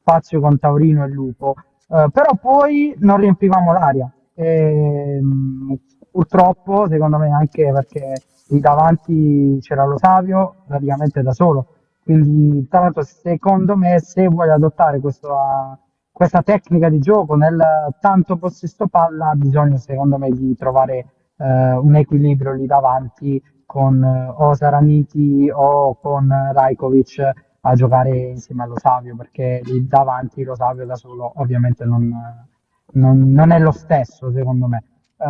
spazio con Taurino e Lupo. Però poi non riempivamo l'aria. Purtroppo, secondo me, anche perché lì davanti c'era lo Savio praticamente da solo. Quindi, tra l'altro, secondo me, se vuoi adottare questa tecnica di gioco nel tanto possesso palla, ha bisogno, secondo me, di trovare un equilibrio lì davanti con o Saraniti o con Rajkovic a giocare insieme allo Savio, perché lì davanti lo Savio da solo ovviamente non è lo stesso, secondo me.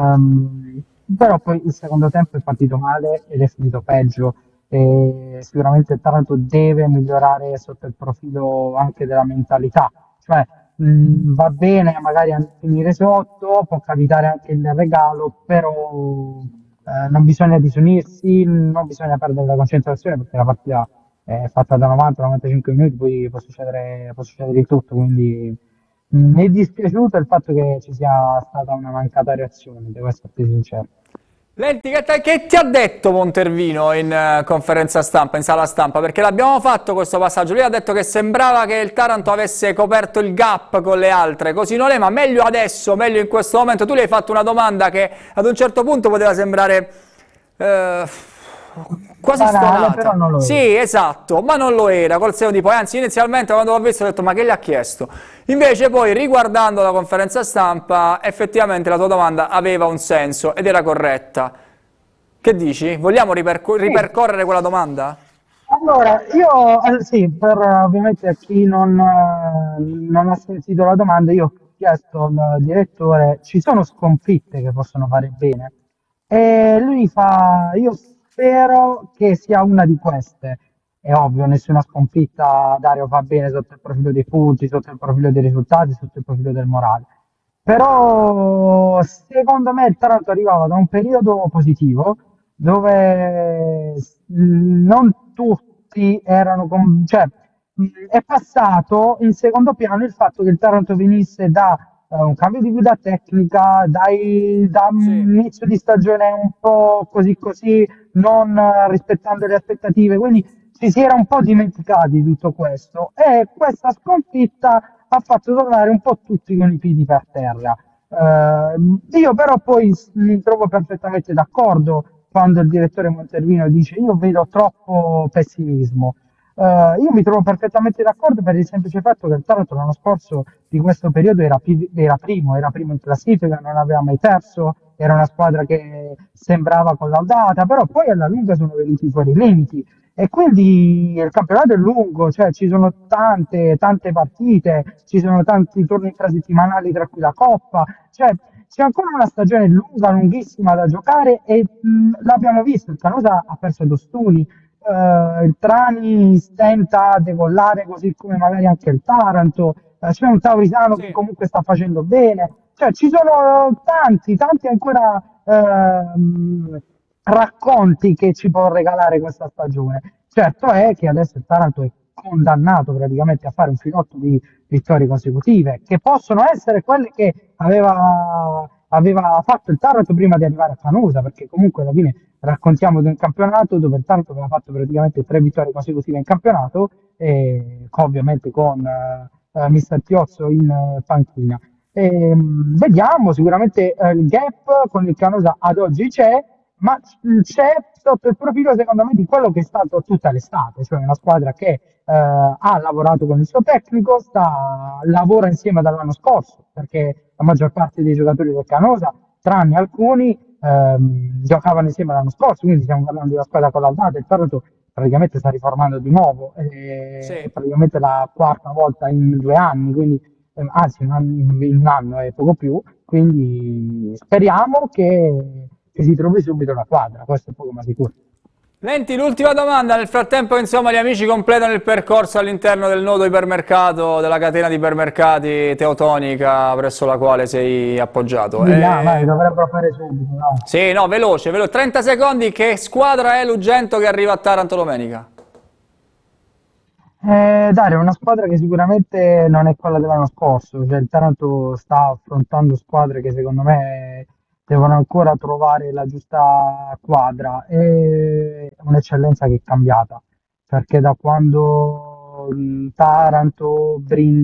Però poi il secondo tempo è partito male ed è finito peggio e sicuramente il Taranto deve migliorare sotto il profilo anche della mentalità, cioè va bene magari a finire sotto, può capitare anche il regalo, però non bisogna disunirsi, non bisogna perdere la concentrazione perché la partita è fatta da 90-95 minuti, poi può succedere di tutto, quindi mi è dispiaciuto il fatto che ci sia stata una mancata reazione, devo essere sincero. Lenti, che ti ha detto Montervino in conferenza stampa, in sala stampa? Perché l'abbiamo fatto questo passaggio. Lui ha detto che sembrava che il Taranto avesse coperto il gap con le altre, così non è, ma meglio adesso, meglio in questo momento. Tu gli hai fatto una domanda che ad un certo punto poteva sembrare eh, quasi Banale, però stonata. non lo è. Sì, esatto, ma non lo era, col senno di poi. Anzi, inizialmente quando l'ho visto ho detto, ma che gli ha chiesto? Invece poi, riguardando la conferenza stampa, effettivamente la tua domanda aveva un senso ed era corretta. Che dici? Vogliamo Sì. ripercorrere quella domanda? Allora, io sì, per ovviamente a chi non ha sentito la domanda, io ho chiesto al direttore, ci sono sconfitte che possono fare bene? E lui fa, io spero che sia una di queste. È ovvio, nessuna sconfitta Dario fa bene sotto il profilo dei punti, sotto il profilo dei risultati, sotto il profilo del morale. Però secondo me il Taranto arrivava da un periodo positivo dove non tutti erano cioè è passato in secondo piano il fatto che il Taranto venisse da un cambio di guida tecnica, da Sì. un inizio di stagione un po' così così, non rispettando le aspettative, quindi ci si era un po' dimenticati di tutto questo e questa sconfitta ha fatto tornare un po' tutti con i piedi per terra. Io però poi mi trovo perfettamente d'accordo quando il direttore Montervino dice io vedo troppo pessimismo. Io mi trovo perfettamente d'accordo per il semplice fatto che il Taranto l'anno scorso di questo periodo era primo in classifica, non aveva mai perso, era una squadra che sembrava collaudata, però poi alla lunga sono venuti fuori i limiti. E quindi il campionato è lungo, cioè ci sono tante partite, ci sono tanti turni infrasettimanali tra cui la Coppa, cioè c'è ancora una stagione lunga, lunghissima da giocare e l'abbiamo visto, il Canosa ha perso Dostuni, il Trani stenta a decollare così come magari anche il Taranto, c'è un Taurisano che Sì. comunque sta facendo bene, cioè ci sono tanti ancora racconti che ci può regalare questa stagione. Certo è che adesso il Taranto è condannato praticamente a fare un filotto di vittorie consecutive, che possono essere quelle che aveva fatto il Taranto prima di arrivare a Canosa, perché comunque alla fine raccontiamo di un campionato dove il Taranto aveva fatto praticamente 3 vittorie consecutive in campionato, e ovviamente con Mister Piozzo in panchina. Vediamo, sicuramente il gap con il Canosa ad oggi c'è, ma c'è sotto il profilo secondo me di quello che è stato tutta l'estate, cioè una squadra che ha lavorato con il suo tecnico, lavora insieme dall'anno scorso, perché la maggior parte dei giocatori del Canosa, tranne alcuni, giocavano insieme l'anno scorso, quindi stiamo parlando di una squadra collaudata, il Taranto praticamente sta riformando di nuovo, è Sì. praticamente la quarta volta in 2 anni, quindi anzi in un anno e poco più, quindi speriamo che si trovi subito la quadra, questo è poco ma sicuro. Lenti, l'ultima domanda. Nel frattempo, insomma, gli amici completano il percorso all'interno del nodo ipermercato, della catena di ipermercati Teotonica, presso la quale sei appoggiato. Di là, vai, dovrebbero fare subito, no? Sì, no, veloce, veloce. 30 secondi. Che squadra è l'Ugento che arriva a Taranto domenica? Dario, è una squadra che sicuramente non è quella dell'anno scorso, cioè il Taranto sta affrontando squadre che secondo me devono ancora trovare la giusta quadra, è un'eccellenza che è cambiata, perché da quando Taranto, Brindisi,